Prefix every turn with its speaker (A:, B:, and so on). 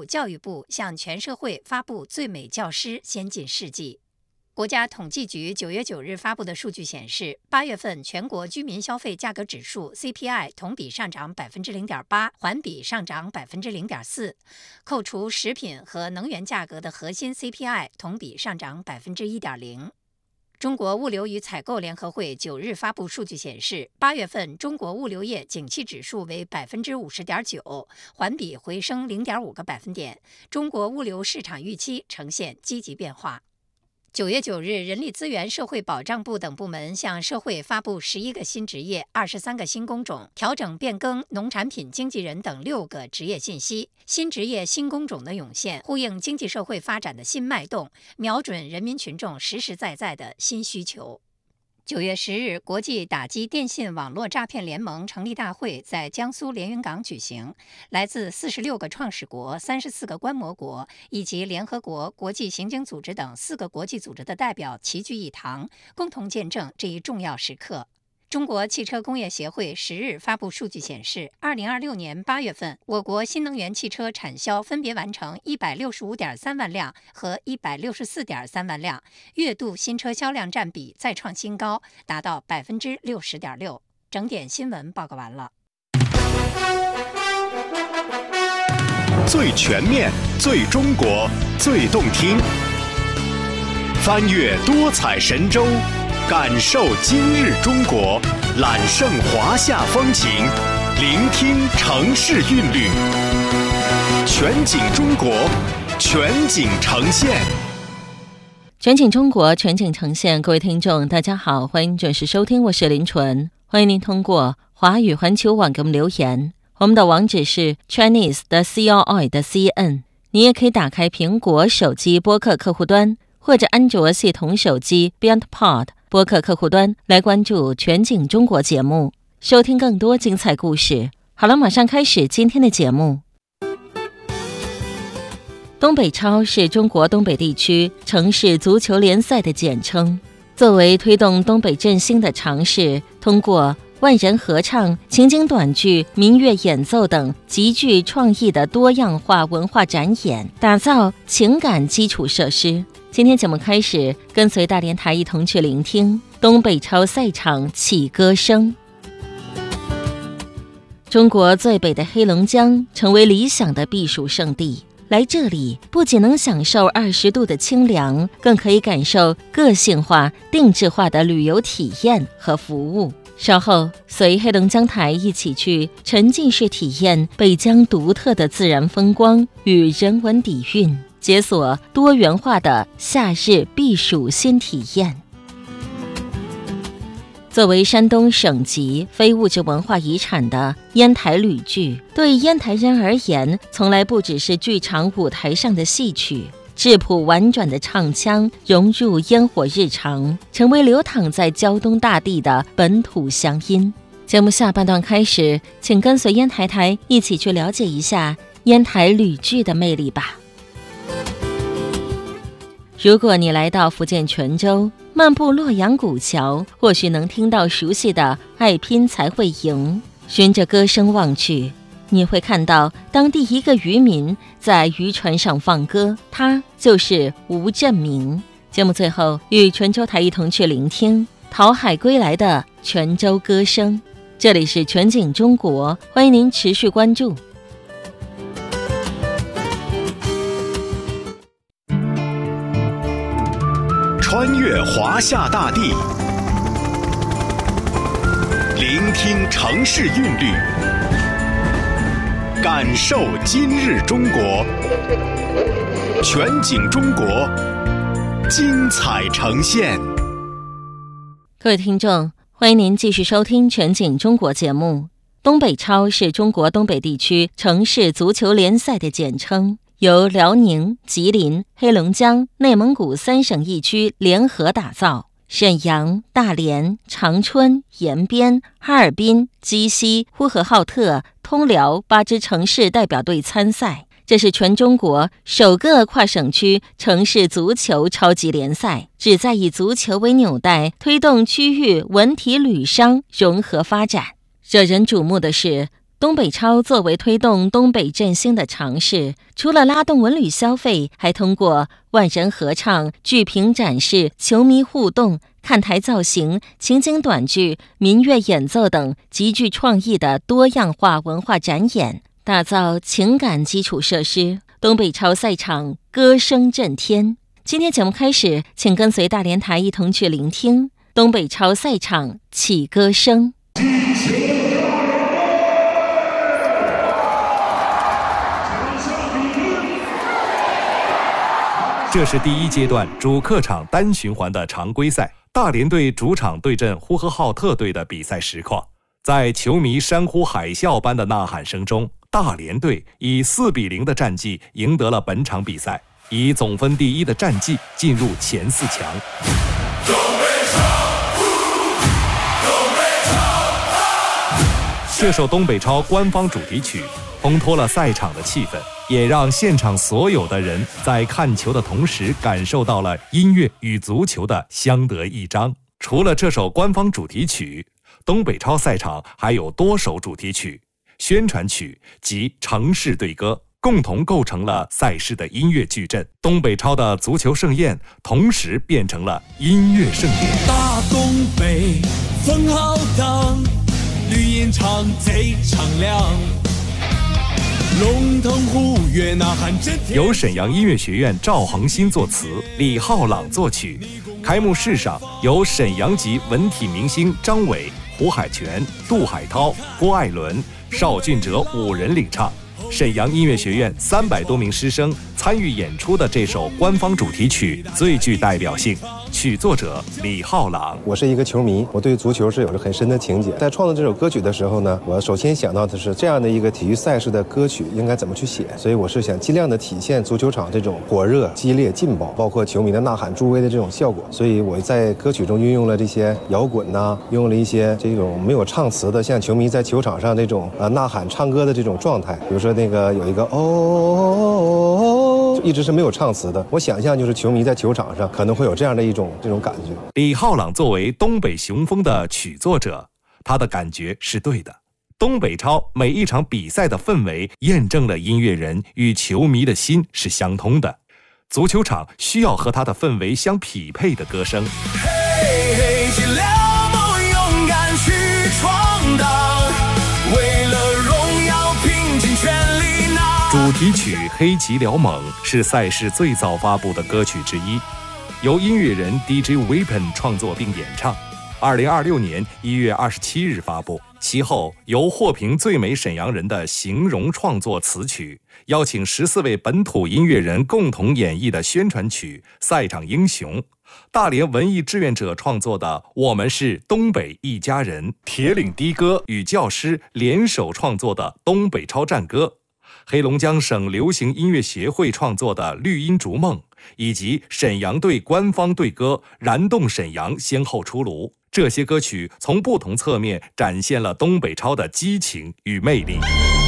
A: 部、教育部向全社会发布最美教师先进事迹。国家统计局9月9日发布的数据显示，8月份全国居民消费价格指数 CPI 同比上涨 0.8%， 环比上涨 0.4%， 扣除食品和能源价格的核心 CPI 同比上涨 1.0%。中国物流与采购联合会9日发布数据显示，8月份中国物流业景气指数为 50.9%， 环比回升 0.5个百分点，中国物流市场预期呈现积极变化。9月9日，人力资源社会保障部等部门向社会发布11个新职业、23个新工种，调整变更农产品经纪人等6个职业信息。新职业、新工种的涌现，呼应经济社会发展的新脉动，瞄准人民群众实实在在的新需求。9月10日，国际打击电信网络诈骗联盟成立大会在江苏连云港举行，来自46个创始国、34个观摩国以及联合国、国际刑警组织等4个国际组织的代表齐聚一堂，共同见证这一重要时刻。中国汽车工业协会10日发布数据显示，2026年8月份，我国新能源汽车产销分别完成165.3万辆和164.3万辆，月度新车销量占比再创新高，达到 60.6%。整点新闻报告完了。
B: 最全面、最中国、最动听，翻越多彩神州，感受今日中国，揽胜华夏风情，聆听城市韵律，全景中国，全景呈现。
C: 全景中国，全景呈现。各位听众大家好，欢迎准时收听，我是林纯。欢迎您通过华语环球网给我们留言，我们的网址是 chinese.com.cn。 你也可以打开苹果手机播客客户端或者安卓系统手机 BeyondPod 播客客户端来关注全景中国节目，收听更多精彩故事。好了，马上开始今天的节目。东北超是中国东北地区城市足球联赛的简称，作为推动东北振兴的尝试，通过万人合唱、情景短剧、民乐演奏等极具创意的多样化文化展演，打造情感基础设施。今天节目开始，跟随大连台一同去聆听东北超赛场起歌声。中国最北的黑龙江成为理想的避暑胜地，来这里不仅能享受20度的清凉，更可以感受个性化、定制化的旅游体验和服务。稍后随黑龙江台一起去沉浸式体验北疆独特的自然风光与人文底蕴，解锁多元化的夏日避暑新体验。作为山东省级非物质文化遗产的烟台吕剧，对烟台人而言，从来不只是剧场舞台上的戏曲，质朴婉转的唱腔融入烟火日常，成为流淌在胶东大地的本土乡音。节目下半段开始，请跟随烟台台一起去了解一下烟台吕剧的魅力吧。如果你来到福建泉州，漫步洛阳古桥，或许能听到熟悉的爱拼才会赢。循着歌声望去，你会看到当地一个渔民在渔船上放歌，他就是吴振明。节目最后与泉州台一同去聆听讨海归来的泉州歌声。这里是全景中国，欢迎您持续关注。
B: 穿越华夏大地，聆听城市韵律，感受今日中国，全景中国，精彩呈现。
C: 各位听众，欢迎您继续收听全景中国节目。东北超是中国东北地区城市足球联赛的简称，由辽宁、吉林、黑龙江、内蒙古3省1区联合打造。沈阳、大连、长春、延边、哈尔滨、鸡西、呼和浩特、通辽8支城市代表队参赛。这是全中国首个跨省区城市足球超级联赛，旨在以足球为纽带，推动区域文体旅商融合发展。惹人瞩目的是， 东北超作为推动东北振兴的尝试，除了拉动文旅消费，还通过万人合唱、剧评展示、球迷互动、看台造型、情景短剧、民乐演奏等极具创意的多样化文化展演，打造情感基础设施。东北超赛场歌声震天。今天节目开始，请跟随大连台一同去聆听东北超赛场起歌声。
D: 这是第1阶段主客场单循环的常规赛，大连队主场对阵呼和浩特队的比赛实况。在球迷山呼海啸般的呐喊声中，大连队以4-0的战绩赢得了本场比赛，以总分第1的战绩进入前4强。这首东北超官方主题曲烘托了赛场的气氛，也让现场所有的人在看球的同时感受到了音乐与足球的相得益彰。除了这首官方主题曲，东北超赛场还有多首主题曲、宣传曲及城市队歌，共同构成了赛事的音乐矩阵。东北超的足球盛宴同时变成了音乐盛典。
E: 大东北风浩荡，绿茵场贼敞亮，龙腾虎跃呐喊震天。
D: 由沈阳音乐学院赵恒新作词，李浩朗作曲。开幕式上，由沈阳籍文体明星张伟、胡海泉、杜海涛、郭艾伦、邵俊哲5人领唱。沈阳音乐学院300多名师生参与演出的这首官方主题曲最具代表性，曲作者李浩朗。
F: 我是一个球迷，我对足球是有着很深的情结。在创作这首歌曲的时候呢，我首先想到的是这样的一个体育赛事的歌曲应该怎么去写，所以我是想尽量的体现足球场这种火热、激烈、劲爆，包括球迷的呐喊助威的这种效果。所以我在歌曲中运用了这些摇滚呐，运用了一些这种没有唱词的，像球迷在球场上这种呐喊唱歌的这种状态。比如说那个有一个一直是没有唱词的，我想象就是球迷在球场上可能会有这样的这种感觉。
D: 李浩朗作为东北雄风的曲作者，他的感觉是对的。东北超每一场比赛的氛围验证了音乐人与球迷的心是相通的，足球场需要和他的氛围相匹配的歌声。
E: 嘿，尽量勇敢去闯荡，为了荣耀拼尽全力。
D: 主题曲《黑吉辽猛》是赛事最早发布的歌曲之一，由音乐人 DJ Weapon 创作并演唱，2026年1月27日发布。其后由获评最美沈阳人的邢荣创作词曲，邀请14位本土音乐人共同演绎的宣传曲《赛场英雄》，大连文艺志愿者创作的《我们是东北一家人》，铁岭的哥与教师联手创作的《东北超战歌》，黑龙江省流行音乐协会创作的《绿茵逐梦》，以及沈阳队官方队歌《燃动沈阳》先后出炉。这些歌曲从不同侧面展现了东北超的激情与魅力。